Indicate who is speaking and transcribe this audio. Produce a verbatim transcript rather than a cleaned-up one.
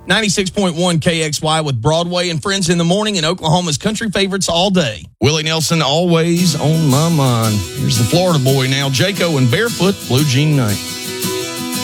Speaker 1: ninety-six point one K X Y with Broadway and Friends in the morning and Oklahoma's country favorites all day. Willie Nelson, always on my mind. Here's the Florida boy now, Jaco and Barefoot, Blue Jean Night.